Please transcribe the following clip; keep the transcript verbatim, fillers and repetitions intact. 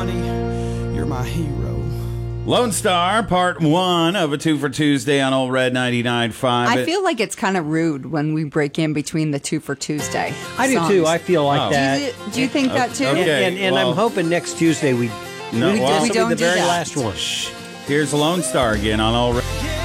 honey, you're my hero. Lone Star, part one of a two for Tuesday on Old Red ninety-nine point five. I feel like it's kind of rude when we break in between the two for Tuesday. I do songs. too. I feel like Oh. that. Do you, do you think that too? Okay. And, and, and well- I'm hoping next Tuesday we No, we, well- this We will don't be the do very that. last one. Here's Lone Star again on Old Red.